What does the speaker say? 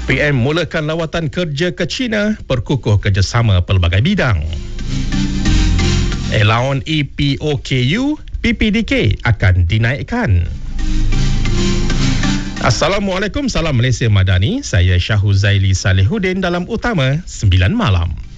PM mulakan lawatan kerja ke China, perkukuh kerjasama pelbagai bidang. Allowance EPOKU, PPDK akan dinaikkan. Assalamualaikum, salam Malaysia Madani. Saya Syahuzaili Salihuddin dalam Utama 9 Malam.